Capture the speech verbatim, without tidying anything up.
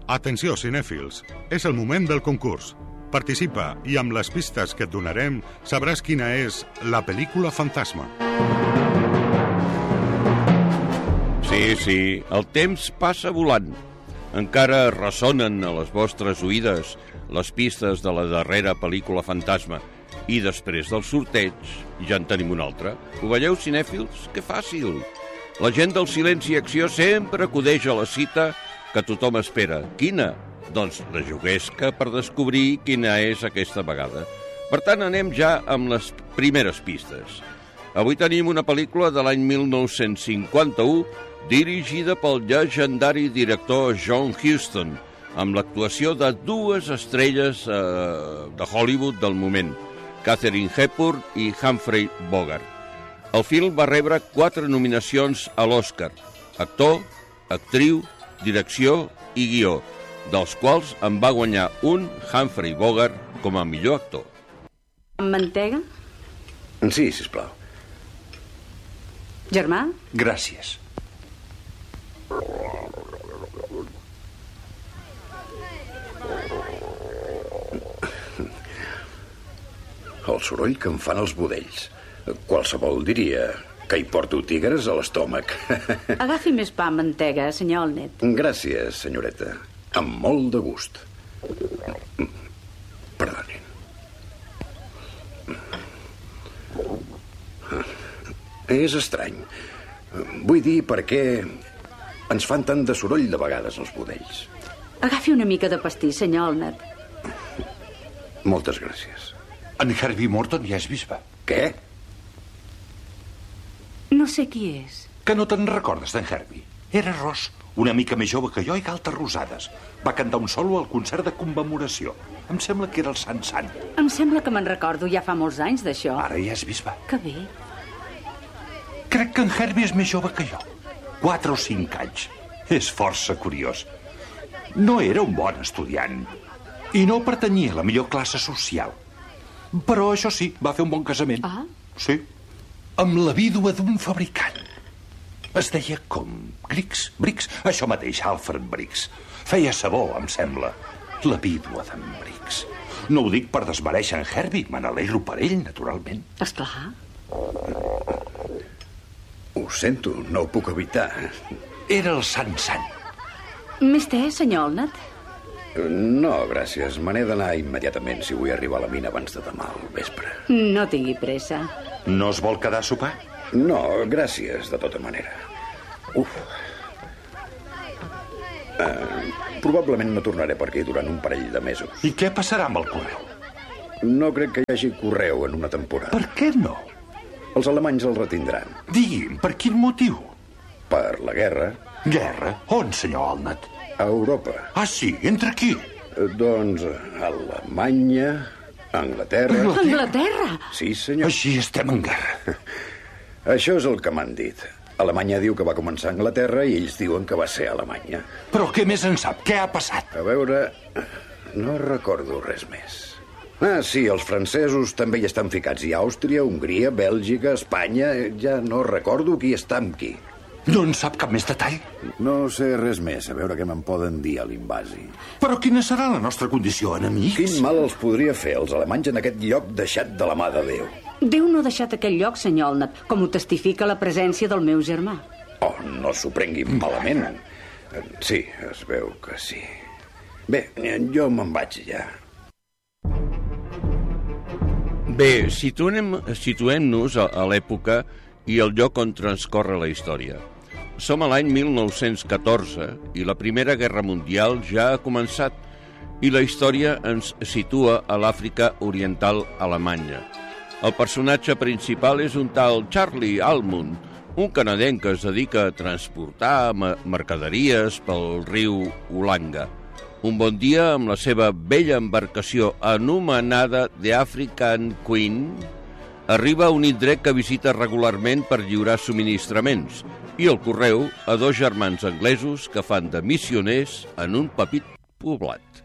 Atenció, cinèfils, és el moment del concurs. Participa i amb les pistes que et donarem sabràs quina és la pel·lícula fantasma. Sí, sí, el temps passa volant. Encara ressonen a les vostres oïdes les pistes de la darrera pel·lícula fantasma. I després del sorteig ja en tenim una altra. Ho veieu, cinèfils? Que fàcil! La gent del Silenci i Acció sempre acudeix a la cita que tothom espera. Quina? Doncs la juguesca per descobrir quina és aquesta vegada. Per tant, anem ja amb les primeres pistes. Avui tenim una pel·lícula de l'any mil nou-cents cinquanta-u dirigida pel llegendari director John Huston, amb l'actuació de dues estrelles eh, de Hollywood del moment, Katharine Hepburn i Humphrey Bogart. El film va rebre quatre nominacions a l'Oscar: actor, actriu, direcció i guió, dels quals en va guanyar un Humphrey Bogart com a millor actor. Amb mantega? Sí, sisplau. Germà? Gràcies. El soroll que em fan els budells. Qualsevol diria que hi porto tigres a l'estómac. Agafi més pa amb mantega, senyor Olnet. Gràcies, senyoreta. Amb molt de gust. Perdonin. És estrany. Vull dir, per què ens fan tant de soroll de vegades els budells? Agafi una mica de pastís, senyor Olnet. Moltes gràcies. En Herbie Morton ja és bisbe. Què? No sé qui és. Que no te'n recordes d'en Herbie? Era ros, una mica més jove que jo i galtes rosades. Va cantar un solo al concert de commemoració. Em sembla que era el Sant Sant. Em sembla que me'n recordo, ja fa molts anys d'això. Ara ja és bisbe. Que bé. Crec que en Herbie és més jove que jo. Quatre o cinc anys. És força curiós. No era un bon estudiant i no pertanyia a la millor classe social. Però això sí, va fer un bon casament. Ah? Sí. Amb la vídua d'un fabricant. Es deia com Briggs, Briggs, això mateix, Alfred Briggs. Feia sabó, em sembla. La vídua d'en Briggs. No ho dic per desmereixer en Herbie, me n'alegro per ell, naturalment. Esclar. Ho sento, no ho puc evitar. Era el Sant Sant. Més té, senyor Olnet? No, gràcies. Me n'he d'anar immediatament si vull arribar a la mina abans de demà al vespre. No tingui pressa. No es vol quedar a sopar? No, gràcies, de tota manera. Uf. Uh, probablement no tornaré per aquí durant un parell de mesos. I què passarà amb el correu? No crec que hi hagi correu en una temporada. Per què no? Els alemanys el retindran. Digui'm, per quin motiu? Per la guerra. Guerra? On, senyor Olnet? A Europa. Ah, sí? Entre qui? Uh, doncs Alemanya, Anglaterra... Anglaterra? Anglaterra? Sí, senyor. Així estem en guerra. Això és el que m'han dit. Alemanya diu que va començar a Anglaterra i ells diuen que va ser a Alemanya. Però què més en sap? Què ha passat? A veure, no recordo res més. Ah, sí, els francesos també hi estan ficats. Hi ha Àustria, Hongria, Bèlgica, Espanya... Ja no recordo qui està amb qui. No en sap cap més detall? No sé res més, a veure què me'n poden dir a l'invasi. Però quina serà la nostra condició, enemics? Quin mal els podria fer els alemanys en aquest lloc deixat de la mà de Déu? Déu no ha deixat aquell lloc, senyor Olnet, com ho testifica la presència del meu germà. Oh, no s'ho prengui malament. Sí, es veu que sí. Bé, jo me'n vaig ja. Bé, situem-nos situem a, a l'època i el lloc on transcorre la història. Som a l'any mil nou-cents catorze i la Primera Guerra Mundial ja ha començat i la història ens situa a l'Àfrica Oriental alemanya. El personatge principal és un tal Charlie Almond, un canadenc que es dedica a transportar mercaderies pel riu Olanga. Un bon dia, amb la seva vella embarcació anomenada The African Queen, arriba a un indret que visita regularment per lliurar subministraments i el correu a dos germans anglesos que fan de missioners en un petit poblat.